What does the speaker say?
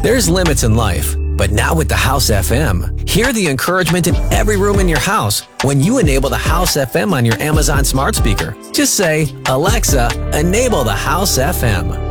There's limits in life, but now with the House FM, hear the encouragement in every room in your house when you enable the House FM on your Amazon smart speaker. Just say, Alexa, enable the House FM.